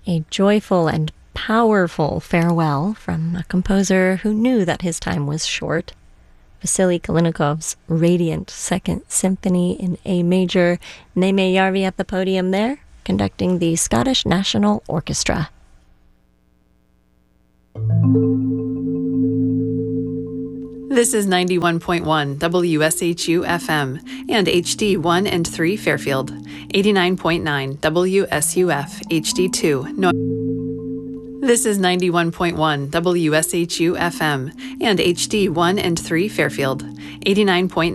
A joyful and powerful farewell from a composer who knew that his time was short. Vasily Kalinikov's radiant Second Symphony in A major. Neeme Järvi at the podium there, conducting the Scottish National Orchestra. This is 91.1 WSHU FM and HD 1 and 3 Fairfield, 89.9 WSUF HD2. This is 91.1 WSHU FM and HD 1 and 3 Fairfield, 89.9